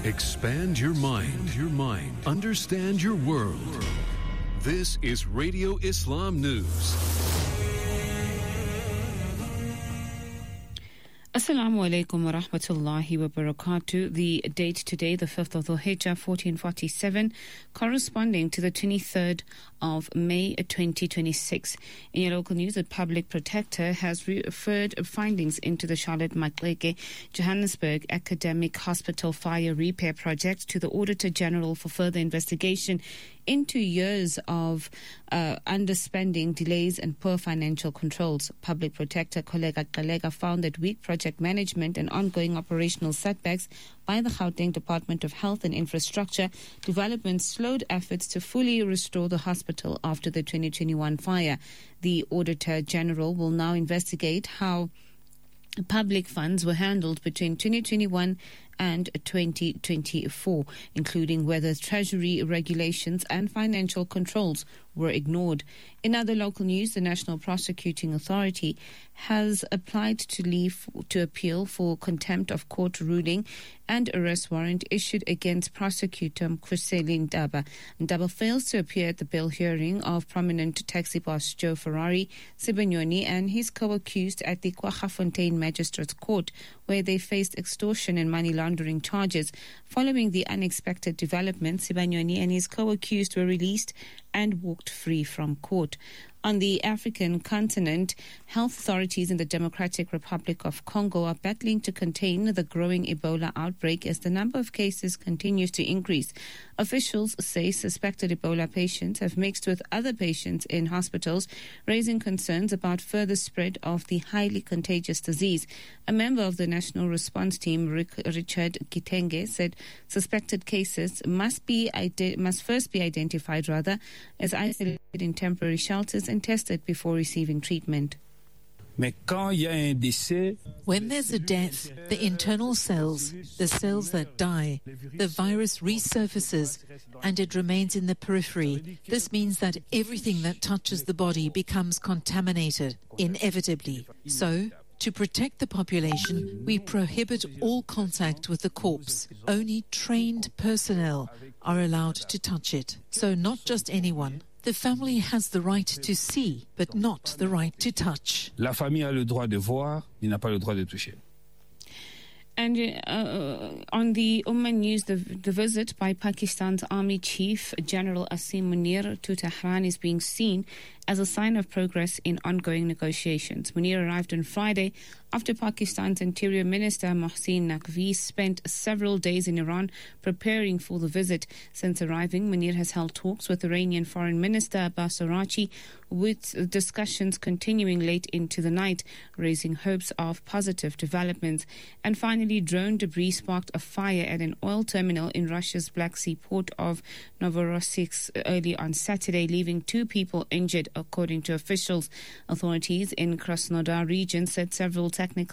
Expand your mind. Understand your world. This is Radio Islam News. Assalamu alaikum wa rahmatullahi wa barakatuh. The date today, the 5th of Dhul Hijjah, 1447, corresponding to the 23rd of May 2026. In your local news, the Public Protector has referred findings into the Charlotte Maxeke Johannesburg Academic Hospital fire repair project to the Auditor General for further investigation into years of underspending, delays and poor financial controls. Public Protector Koleka Kalega found that weak project management and ongoing operational setbacks by the Gauteng Department of Health and Infrastructure Development slowed efforts to fully restore the hospital after the 2021 fire. The Auditor General will now investigate how public funds were handled between 2021 and 2024, including whether Treasury regulations and financial controls were ignored. In other local news, the National Prosecuting Authority has applied to leave to appeal for contempt of court ruling and arrest warrant issued against prosecutor Mkhuseli Ndaba. Ndaba fails to appear at the bail hearing of prominent taxi boss Joe Ferrari Sibanyoni and his co-accused at the Kwaggafontein Magistrates Court, where they faced extortion and money laundering charges. Following the unexpected development, Sibanyoni and his co-accused were released and walked free from court. On the African continent, health authorities in the Democratic Republic of Congo are battling to contain the growing Ebola outbreak as the number of cases continues to increase. Officials say suspected Ebola patients have mixed with other patients in hospitals, raising concerns about further spread of the highly contagious disease. A member of the National Response Team, Richard Kitenge, said suspected cases must first be identified as isolated in temporary shelters and tested before receiving treatment. When there's a death, the internal cells, the cells that die, the virus resurfaces and it remains in the periphery. This means that everything that touches the body becomes contaminated, inevitably. So, to protect the population, we prohibit all contact with the corpse. Only trained personnel are allowed to touch it. So not just anyone. The family has the right to see, but not the right to touch. La famille a le droit de voir, il n'a pas le droit de toucher. And on the Ummah News, the visit by Pakistan's Army Chief General Asim Munir to Tehran is being seen as a sign of progress in ongoing negotiations. Munir arrived on Friday after Pakistan's Interior Minister Mohsin Naqvi spent several days in Iran preparing for the visit. Since arriving, Munir has held talks with Iranian Foreign Minister Abbas Araghchi, with discussions continuing late into the night, raising hopes of positive developments. And finally, drone debris sparked a fire at an oil terminal in Russia's Black Sea port of Novorossiysk early on Saturday, leaving 2 people injured, according to officials. Authorities in Krasnodar region said several technical